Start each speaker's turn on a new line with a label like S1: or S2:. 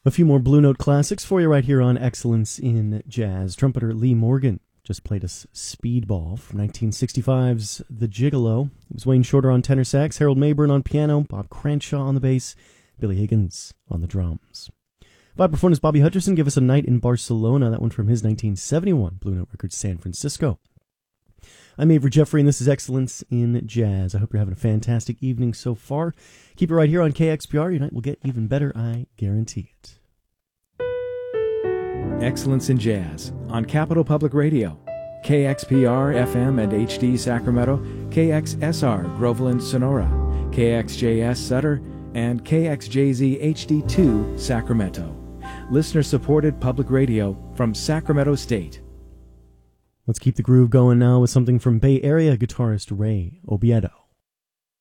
S1: A few more Blue Note classics for you right here on Excellence in Jazz. Trumpeter Lee Morgan just played us Speedball from 1965's The Gigolo. It was Wayne Shorter on tenor sax, Harold Mabern on piano, Bob Cranshaw on the bass, Billy Higgins on the drums. Vibraphonist Bobby Hutcherson give us A Night in Barcelona, that one from his 1971 Blue Note record San Francisco. I'm Avery Jeffrey, and this is Excellence in Jazz. I hope you're having a fantastic evening so far. Keep it right here on KXPR. Your night will get even better, I guarantee it.
S2: Excellence in Jazz on Capital Public Radio, KXPR FM and HD Sacramento, KXSR Groveland Sonora, KXJS Sutter, and KXJZ HD2 Sacramento. Listener-supported public radio from Sacramento State.
S1: Let's keep the groove going now with something from Bay Area guitarist Ray Obiedo.